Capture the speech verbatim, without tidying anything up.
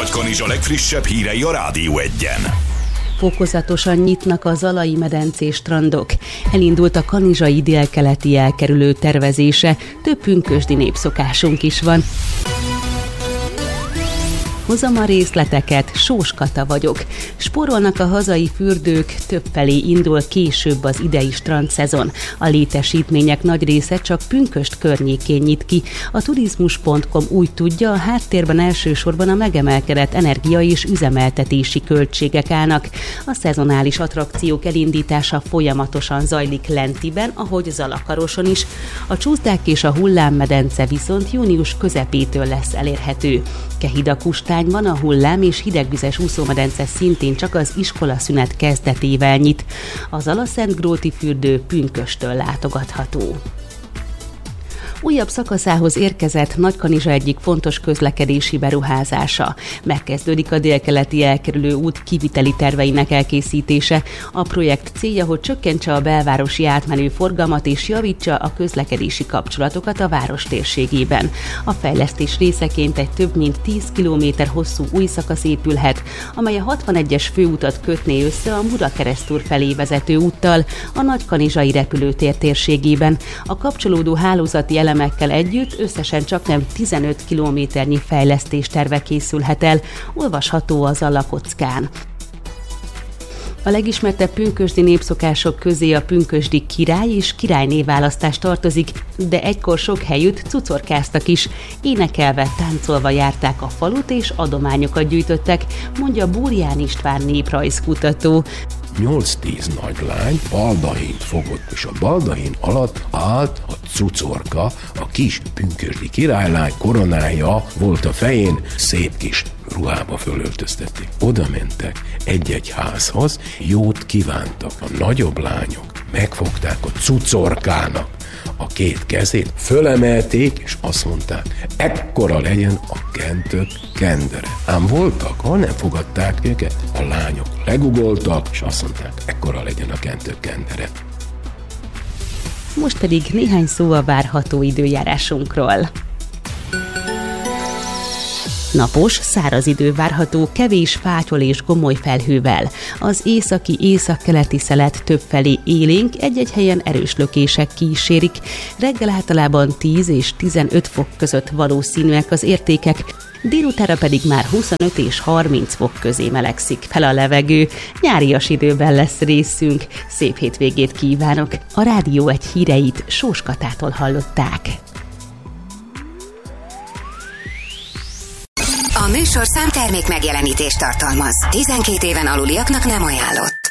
Nagykanizsa legfrissebb hírei a Rádió Egyen. Fokozatosan nyitnak a Zalai medencés strandok. Elindult a kanizsai délkeleti elkerülő tervezése, több pünkösdi népszokásunk is van. Hozom a részleteket, Sós Kata vagyok. Spórolnak a hazai fürdők, többfelé indul később az idei strandszezon. A létesítmények nagy része csak Pünkösd környékén nyit ki. A turizmus pont com úgy tudja, a háttérben elsősorban a megemelkedett energia és üzemeltetési költségek állnak. A szezonális attrakciók elindítása folyamatosan zajlik Lentiben, ahogy Zalakaroson is. A csúszdák és a hullámmedence viszont június közepétől lesz elérhető. Kehidakustányban a hullám és hidegvizes úszómedence szintén csak az iskolaszünet kezdetével nyit. Az Alaszentgróti fürdő Pünkösdtől látogatható. Újabb szakaszához érkezett Nagykanizsa egyik fontos közlekedési beruházása. Megkezdődik a délkeleti elkerülő út kiviteli terveinek elkészítése. A projekt célja, hogy csökkentse a belvárosi átmenő forgalmat és javítsa a közlekedési kapcsolatokat a város térségében. A fejlesztés részeként egy több mint tíz kilométer hosszú új szakasz épülhet, amely a hatvanegyes főutat kötné össze a Murakeresztúr felé vezető úttal a Nagykanizsai repülőtér térségében. A kapcsolódó hálózati elemekkel együtt összesen csaknem tizenöt kilométernyi fejlesztésterve készülhet el, olvasható az alakockán. A legismertebb pünkösdi népszokások közé a pünkösdi király és királynéválasztás tartozik, de egykor sok helyütt cucorkáztak is. Énekelve, táncolva járták a falut és adományokat gyűjtöttek, mondja Búrján István néprajzkutató. nyolc-tíz nagy lány baldahint fogott, és a baldahint alatt állt a cucorka, a kis pünkösdi királylány koronája volt a fején, szép kis ruhába fölöltöztették. Oda mentek egy-egy házhoz, jót kívántak. A nagyobb lányok megfogták a cucorkának a két kezét, fölemelték, és azt mondták, ekkora legyen a kentök kendere. Ám voltak, ha nem fogadták őket, a lányok legugoltak, és azt mondták, ekkora legyen a kentök kendere. Most pedig néhány szó a várható időjárásunkról. Napos, száraz idő várható, kevés fátyol és gomoly felhővel. Az északi északkeleti szelet többfelé élénk, egy-egy helyen erős lökések kísérik. Reggel általában tíz és tizenöt fok között valószínűek az értékek, délutára pedig már huszonöt és harminc fok közé melegszik fel a levegő. Nyárias időben lesz részünk. Szép hétvégét kívánok! A Rádió egy híreit Sós Katától hallották. A műsorszám termék megjelenítést tartalmaz. tizenkét éven aluliaknak nem ajánlott.